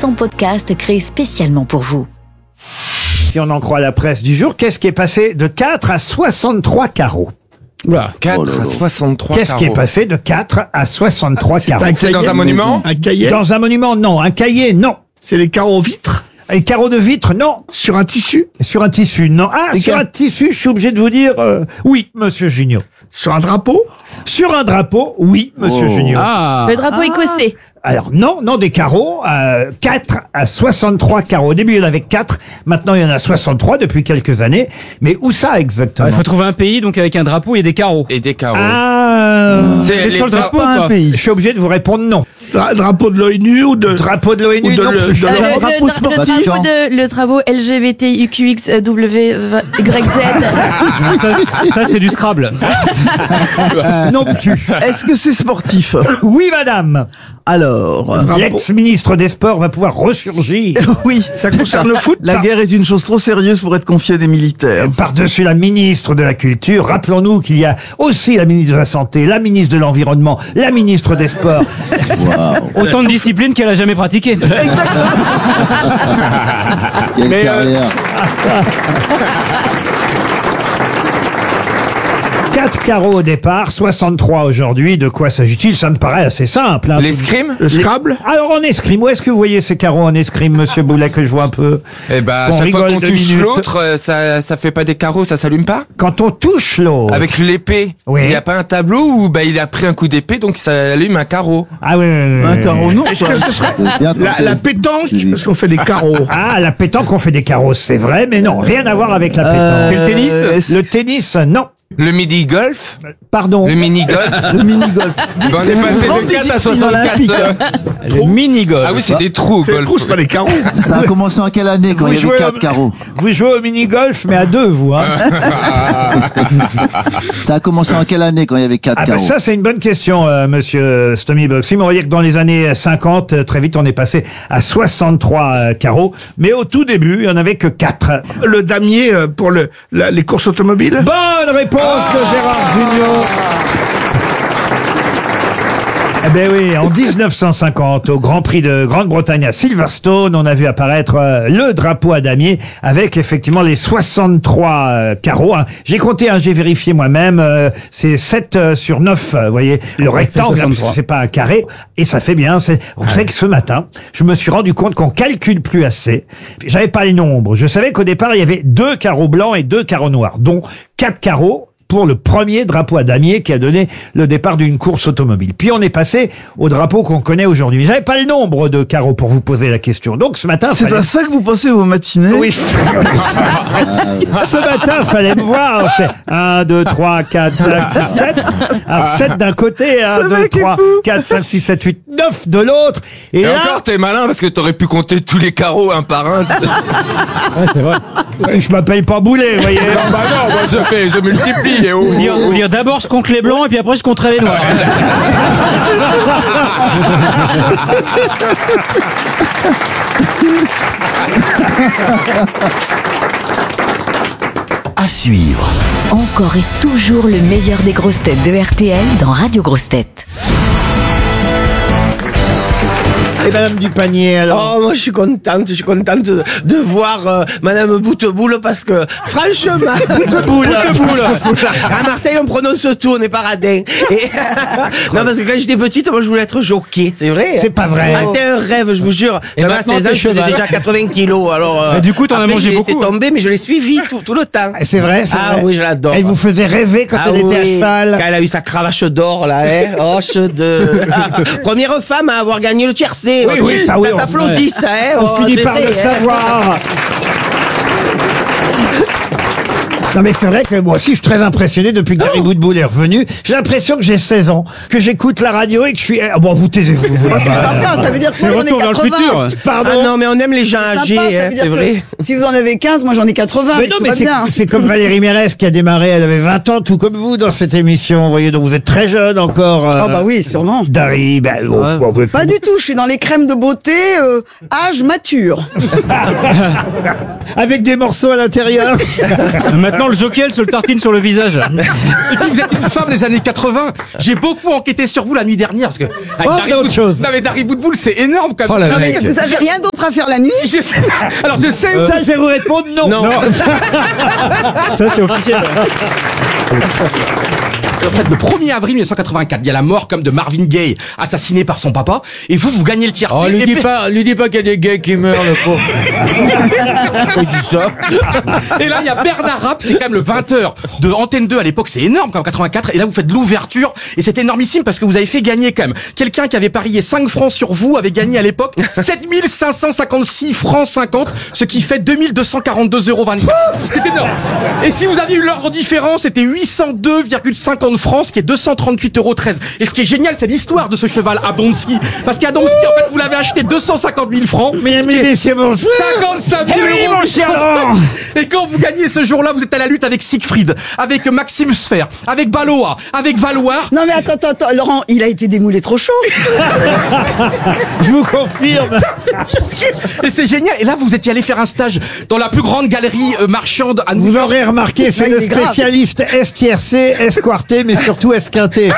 tous en podcast créé spécialement pour vous. Si on en croit la presse du jour, qu'est-ce qui est passé de 4 à 63 carreaux? 4 à 63 Qu'est-ce qui est passé de 4 à 63 carreaux? C'est dans un monument? Un cahier? Dans un monument, non. Un cahier, non. C'est les carreaux vitres? Les carreaux de vitre, non. Sur un tissu? Sur un tissu, non. Ah, sur un tissu, je suis obligé de vous dire oui, monsieur Junio. Sur un drapeau? Sur un drapeau, oui, monsieur Junio. Le drapeau écossais. Alors non, des carreaux, 4 à 63 carreaux. Au début, il y en avait 4, maintenant il y en a 63 depuis quelques années. Mais où ça exactement? Il faut trouver un pays donc avec un drapeau et des carreaux. Et des carreaux. C'est sur le drapeau ou pas? Je suis obligé de vous répondre non. Drapeau de l'ONU ou de... Drapeau de l'ONU, non plus. Le drapeau LGBTQXWYZ. Ça c'est du Scrabble. Non plus. Est-ce que c'est sportif? Oui, madame. Alors, L'ex-ministre des Sports va pouvoir ressurgir. oui, Ça concerne le foot? la guerre est une chose trop sérieuse pour être confiée à des militaires. Par-dessus la ministre de la Culture, rappelons-nous qu'il y a aussi la ministre de la Santé, la ministre de l'Environnement, la ministre des Sports. Autant de disciplines qu'elle a jamais pratiquées. Quelle carrière. 4 carreaux au départ, 63 aujourd'hui. De quoi s'agit-il? Ça me paraît assez simple. Hein. L'escrime? Le Scrabble? Alors en escrime, où est-ce que vous voyez ces carreaux en escrime, monsieur Boulet, que je vois un peu? Eh ben, Qu'on chaque fois rigole qu'on 2 touche minutes. l'autre, ça fait pas des carreaux, ça s'allume pas? Quand on touche l'autre. Avec l'épée. Oui. Il y a pas un tableau où, il a pris un coup d'épée, donc ça allume un carreau. Ah oui. Un carreau, non. Est-ce que ce serait Bien la tenté. pétanque? Parce qu'on fait des carreaux. Ah, la pétanque, on fait des carreaux, c'est vrai, mais non, rien à voir avec la pétanque. C'est le tennis? Le tennis, non. Le midi-golf? Pardon. Le mini-golf? Le mini-golf. On est passé de 4 à 64. Le mini-golf. Ah oui, c'est des trous, C'est des golf. trous, c'est pas des carreaux. Ça a commencé en quelle année quand il y avait 4 carreaux? Vous jouez au mini-golf, mais à 2, vous, hein. Ça a commencé en quelle année quand il y avait 4 Ah ben carreaux? ça, c'est une bonne question, monsieur Stomy Boxing. On va dire que dans les années 50, très vite, on est passé à 63 carreaux. Mais au tout début, il n'y en avait que 4. Le damier pour les courses automobiles? Bonne réponse de Gérard Junior. Eh ben oui, en 1950, au Grand Prix de Grande-Bretagne à Silverstone, on a vu apparaître le drapeau à damier avec effectivement les 63 carreaux. Hein. J'ai compté, j'ai vérifié moi-même, c'est 7 sur 9, vous voyez, le rectangle, hein, parce que c'est pas un carré, et ça fait bien. Vous savez que ce matin, je me suis rendu compte qu'on calcule plus assez. J'avais pas le nombre. Je savais qu'au départ, il y avait 2 carreaux blancs et 2 carreaux noirs, dont 4 carreaux pour le premier drapeau à damier qui a donné le départ d'une course automobile. Puis on est passé au drapeau qu'on connaît aujourd'hui. J'avais pas le nombre de carreaux pour vous poser la question. Donc ce matin, C'est à ça que vous passez vos matinées? oui. Ce matin, fallait me voir. C'était 1, 2, 3, 4, 5, 6, 7. Alors 7 d'un côté, 1, 2, 3, 4, 5, 6, 7, 8, 9 de l'autre. Et là, encore, t'es malin parce que t'aurais pu compter tous les carreaux un par un. Ouais, c'est vrai. je m'appelle pas Boulet, vous voyez. Non, moi je multiplie. Et Ou dire d'abord je compte les blancs et puis après je compterai les noirs. À suivre. Encore et toujours le meilleur des grosses têtes de RTL dans Radio Grosses Têtes. Et Madame Dupanier, alors. Oh, moi je suis contente de voir Madame Bouteboul parce que franchement, Bouteboul. À Marseille on prononce tout, on n'est pas radin. Et non parce que quand j'étais petite, moi je voulais être jockey, c'est vrai. C'est pas vrai. Ah, c'était un rêve, je vous jure. Et Même à maintenant, 16 ans, t'es je faisais cheval. déjà 80 kilos. Alors. Et du coup, t'en as après, mangé j'ai laissé beaucoup, hein. tomber, mais je l'ai suivi tout le temps. C'est vrai, c'est Ah vrai. oui, je l'adore. Elle vous faisait rêver quand elle était à oui, cheval. quand elle a eu sa cravache d'or, là, hein. Oh, première femme à avoir gagné le tiercé. Oui, ça, oui, Ça on- t'applaudit, ça, hein. On Oh, finit c'est par vrai, le hein. savoir. Non mais c'est vrai que moi aussi je suis très impressionné depuis que Gary Bouteboul est revenu. J'ai l'impression que j'ai 16 ans, que j'écoute la radio et que je suis... Bon, vous taisez-vous. Ça veut dire que C'est moi le j'en ai retour vers le 80. futur. Pardon. Ah non, mais on aime les gens C'est âgés, sympa, ça hein, veut dire c'est que vrai. si vous en avez 15, moi j'en ai 80. Mais non, tout mais va bien. c'est comme Valérie Mérès qui a démarré, elle avait 20 ans, tout comme vous dans cette émission. Vous voyez, donc vous êtes très jeune encore. Oh bah oui, sûrement. Dari, vous êtes- Pas du tout, je suis dans les crèmes de beauté, âge mature. avec des morceaux à l'intérieur. Maintenant Maintenant, le jockey, elle se le tartine sur le visage. Et puis vous êtes une femme des années 80. J'ai beaucoup enquêté sur vous la nuit dernière parce que autre chose. Non mais Dari Boudboul c'est énorme quand même. Non, mais vous avez rien d'autre à faire la nuit? Alors je sais. Ça, je vais vous répondre non. Ça, c'est officiel. En fait, le 1er avril 1984, il y a la mort comme de Marvin Gaye, assassiné par son papa, et vous gagnez le tiercé. Oh, lui dis pas qu'il y a des gays qui meurent, le pauvre. Il dit ça. Et là, il y a Bernard Rapp, c'est quand même le 20h de Antenne 2 à l'époque, c'est énorme, comme 84, et là, vous faites l'ouverture, et c'est énormissime parce que vous avez fait gagner quand même. Quelqu'un qui avait parié 5 francs sur vous avait gagné à l'époque 7556 francs 50, ce qui fait 2242,24 €. C'est énorme. Et si vous aviez eu l'ordre différent, c'était 802,50 francs, ce qui est 238,13 €. Et ce qui est génial, c'est l'histoire de ce cheval à Donski. Parce qu'à Donski, en fait, vous l'avez acheté 250 000 francs. Mesdames et messieurs, bonjour. 55 000 €. Et quand vous gagnez ce jour-là, vous êtes à la lutte avec Siegfried, avec Maxime Sfer, avec Balois, avec Valoir. Non mais attends, Laurent, il a été démoulé trop chaud. Je vous confirme. Et c'est génial. Et là, vous étiez allé faire un stage dans la plus grande galerie marchande à New Vous York. aurez remarqué, c'est Là, le il est grave. spécialiste S-tiercé, S-quarté, mais surtout S-quinté.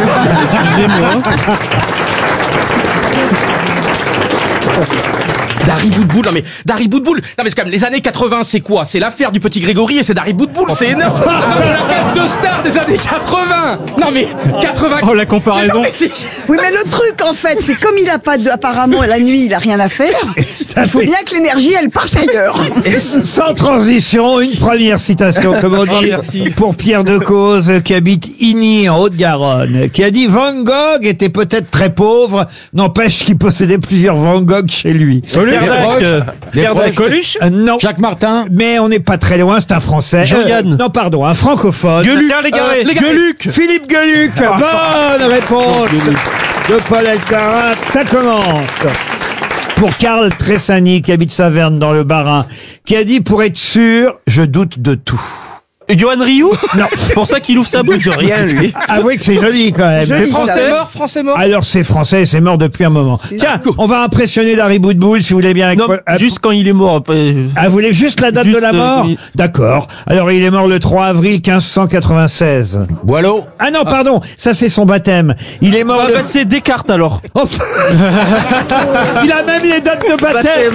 Dari Boudboul, non mais Dari Boudboul, non mais c'est quand même les années 80, c'est quoi? C'est l'affaire du petit Grégory et c'est Dari Boudboul, c'est énorme. La carte de star des années 80. Non mais 80. Oh, la comparaison. Non, mais c'est- Oui, mais le truc, en fait, c'est comme il a pas de, apparemment, la nuit, il a rien à faire. Ça Il faut fait- bien que l'énergie, elle parte ailleurs. Sans transition, une première citation, comme on dit, pour Pierre Decauze, qui habite Igny, en Haute-Garonne, qui a dit « Van Gogh était peut-être très pauvre, n'empêche qu'il possédait plusieurs Van Gogh chez lui. » Pierre de Coluche. Non. Jacques Martin. Mais on n'est pas très loin, c'est un Français. Jean-Yann. Non, pardon, un francophone. Pierre Légaré. Gueluc. Philippe Gueluc. Bonne réponse de Paul Elkarat. Ça commence. Pour Karl Tressani, qui habite Saverne dans le Bas-Rhin, qui a dit « Pour être sûr, je doute de tout ». Johan Rioux. Non. C'est pour ça qu'il ouvre sa bouche. rien lui. Avouez que c'est joli quand même. Joli, C'est ça, ouais. Français mort. Alors c'est français, c'est mort depuis un moment. Tiens, on va impressionner Dari Boudboul si vous voulez bien. Avec Non, Ah, juste quand il est mort. Ah, vous voulez juste la date Juste, de la mort oui. D'accord. Alors il est mort le 3 avril 1596. Boileau. Ah non, pardon, ça c'est son baptême. Il est mort le... c'est Descartes alors. Oh, il a même les dates de baptême.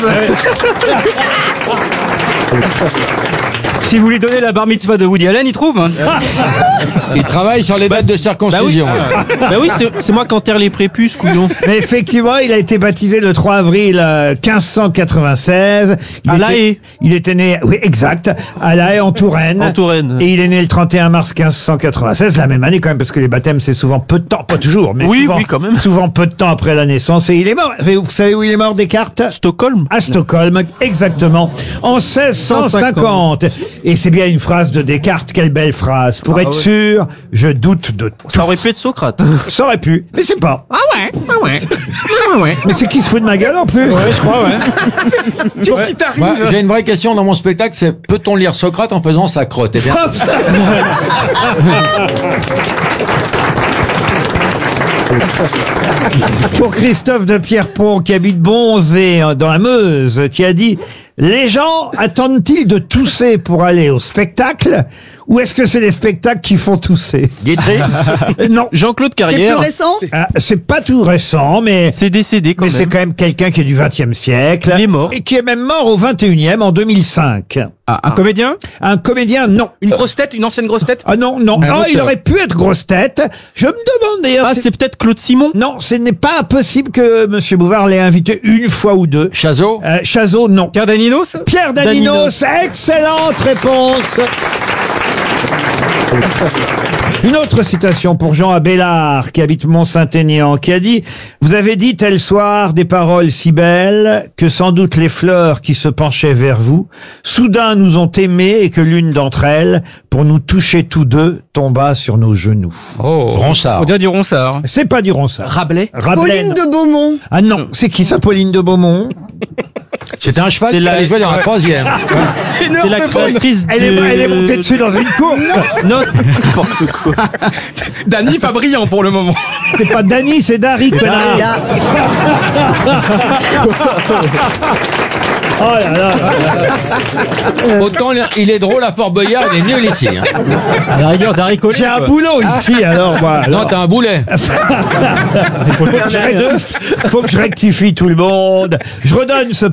Si vous lui donnez la bar mitzvah de Woody Allen, il trouve. Hein. Il travaille sur les dates de circoncision. Bah oui, c'est moi qui enterre les prépuces, couillon. Mais effectivement, il a été baptisé le 3 avril 1596. À La Haye. Il était né, oui, exact, à La Haye en Touraine. En Touraine. Et il est né le 31 mars 1596, la même année quand même, parce que les baptêmes c'est souvent peu de temps, pas toujours, mais Oui, souvent, oui, quand même. souvent peu de temps après la naissance. Et il est mort. Vous savez où il est mort, Descartes? Stockholm. À Stockholm, exactement, en 1650. Et c'est bien une phrase de Descartes, quelle belle phrase. Pour être sûr, je doute de tout. Ça aurait pu être Socrate. Ça aurait pu, mais c'est pas. Ah ouais. Mais c'est qui se fout de ma gueule en plus? Ouais, je crois, ouais. Qu'est-ce qui t'arrive? Moi, j'ai une vraie question dans mon spectacle, c'est peut-on lire Socrate en faisant sa crotte? Eh bien, Pour Christophe de Pierrepont, qui habite Bonzé, dans la Meuse, qui a dit « Les gens attendent-ils de tousser pour aller au spectacle ou est-ce que c'est les spectacles qui font tousser ?» Guitry. Non. Jean-Claude C'est plus Carrière. récent? Ah, c'est pas tout récent, mais C'est décédé quand mais même. c'est quand même quelqu'un qui est du XXe siècle. Il est mort. Et qui est même mort au XXIe, en 2005. Un comédien. Un comédien, non. Une grosse tête, une ancienne grosse tête? Ah non, non. Un Ah, il auteur. aurait pu être grosse tête. Je me demande d'ailleurs... Ah, c'est peut-être Claude Simon. Non, ce n'est pas impossible que Monsieur Bouvard l'ait invité une fois ou deux. Chazot. Chazot, non. Pierre Daninos. Pierre Daninos, excellente réponse. Une autre citation pour Jean Abélard, qui habite Mont-Saint-Aignan, qui a dit « Vous avez dit tel soir des paroles si belles que sans doute les fleurs qui se penchaient vers vous, soudain nous ont aimés et que l'une d'entre elles, pour nous toucher tous deux, tomba sur nos genoux. Oh. Ronsard. On dirait du Ronsard. » C'est pas du Ronsard. Rabelais? Pauline de Beaumont. Ah non, c'est qui ça, Pauline de Beaumont? C'était un cheval C'est qui la- allait jouer dans la troisième. C'est la créatrice Elle est montée dessus dans une course. Non, n'importe quoi. Dany, pas brillant pour le moment. C'est pas Dany, c'est Dari, connard. Là, Oh là là, Autant il est drôle à Fort Boyard, il est nul ici. Hein. À la rigueur d'haricots. j'ai un boulot ici, alors moi. Non, alors. t'as un boulet. Faut que je rectifie tout le monde. Je redonne ce